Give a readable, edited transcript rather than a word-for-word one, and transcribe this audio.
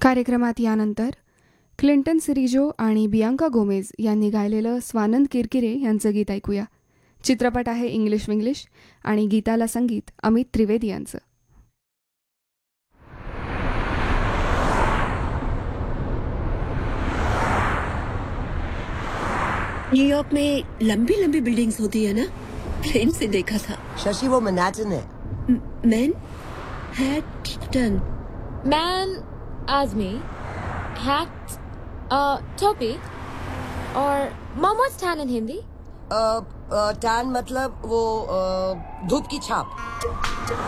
कार्यक्रमात यानंतर क्लिंटन सिरिजो आणि बियांका गोमेज यांनी गायलेलं स्वानंद किरकिरे यांचं गीत ऐकूया. चित्रपट आहे इंग्लिश विंग्लिश आणि गीताला संगीत अमित त्रिवेदी यांचं. न्यूयॉर्क में लंबी लंबी बिल्डिंग्स होती है ना, प्लेन से देखा था. शशि वो मैनहट्टन है. मैनहट्टन. मैन आजमी, हैट टोपी और मॉम व्हाट्स टैन इन हिंदी? टैन मतलब वो धूप की छाप.